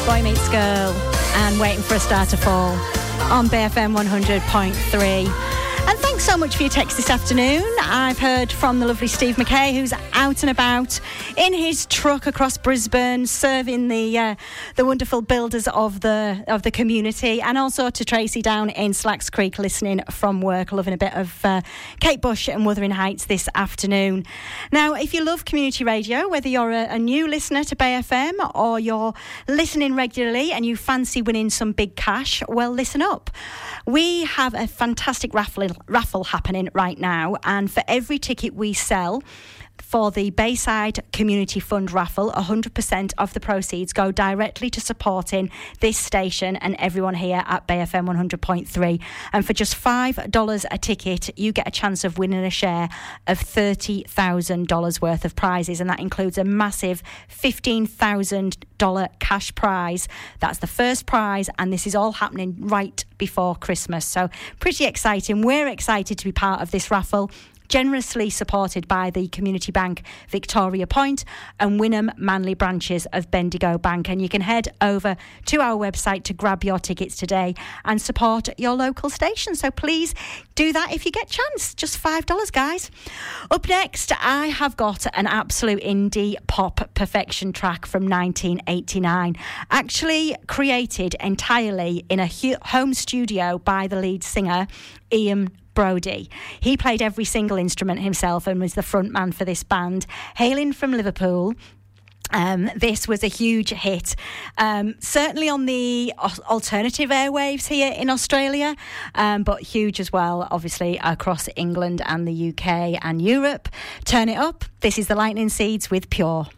Boy Meets Girl and Waiting for a Star to Fall on BFM 100.3. And thanks so much for your text this afternoon. I've heard from the lovely Steve McKay, who's out and about in his truck across Brisbane, serving the wonderful builders of the community, and also to Tracy down in Slacks Creek, listening from work, loving a bit of Kate Bush and Wuthering Heights this afternoon. Now, if you love community radio, whether you're a new listener to Bay FM or you're listening regularly and you fancy winning some big cash, well, listen up. We have a fantastic raffle happening right now, and for every ticket we sell for the Bayside Community Fund raffle, 100% of the proceeds go directly to supporting this station and everyone here at Bay FM 100.3. And for just $5 a ticket, you get a chance of winning a share of $30,000 worth of prizes, and that includes a massive $15,000 cash prize. That's the first prize, and this is all happening right before Christmas. So pretty exciting. We're excited to be part of this raffle, generously supported by the Community Bank Victoria Point and Wynnum Manley branches of Bendigo Bank. And you can head over to our website to grab your tickets today and support your local station. So please do that if you get a chance. Just $5, guys. Up next, I have got an absolute indie pop perfection track from 1989, actually created entirely in a home studio by the lead singer, Ian Brody. He played every single instrument himself and was the front man for this band, hailing from Liverpool. This was a huge hit, certainly on the alternative airwaves here in Australia, but huge as well, obviously, across England and the UK and Europe. Turn it up. This is the Lightning Seeds with Pure.